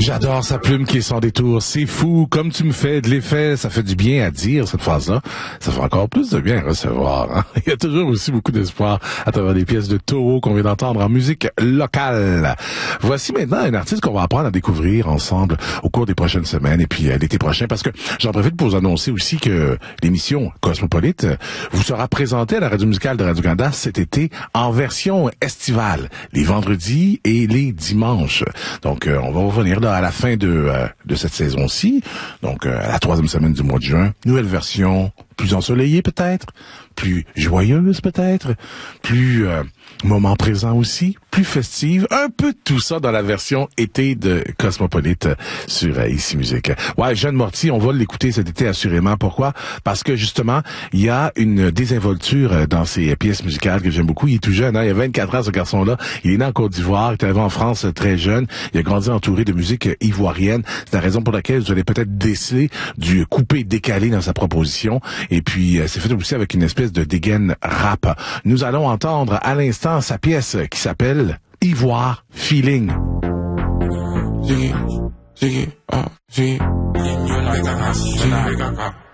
J'adore sa plume qui est sans détour. C'est fou, comme tu me fais de l'effet. Ça fait du bien à dire, cette phrase-là. Ça fait encore plus de bien à recevoir. Hein? Il y a toujours aussi beaucoup d'espoir à travers les pièces de Toro qu'on vient d'entendre en musique locale. Voici maintenant un artiste qu'on va apprendre à découvrir ensemble au cours des prochaines semaines et puis l'été prochain, parce que j'en profite pour vous annoncer aussi que l'émission Cosmopolite vous sera présentée à la radio musicale de Radio-Canada cet été en version estivale, les vendredis et les dimanches. Donc, on va revenir là à la fin de cette saison-ci, donc à la 3e semaine du mois de juin. Nouvelle version, plus ensoleillée peut-être, plus joyeuse peut-être, plus moment présent aussi, plus festive, un peu de tout ça dans la version été de Cosmopolite sur Ici Musique. Ouais, Jeanne Morty, on va l'écouter cet été assurément. Pourquoi? Parce que justement, il y a une désinvolture dans ses pièces musicales que j'aime beaucoup. Il est tout jeune, hein? Il a 24 ans ce garçon-là. Il est né en Côte d'Ivoire, il est arrivé en France très jeune. Il a grandi entouré de musique ivoirienne. C'est la raison pour laquelle vous allez peut-être déceler du coupé-décalé dans sa proposition. Et puis, c'est fait aussi avec une espèce de dégaine rap. Nous allons entendre à l'instant sa pièce qui s'appelle Ivoire Feeling. Ziggy, Ziggy, Ziggy.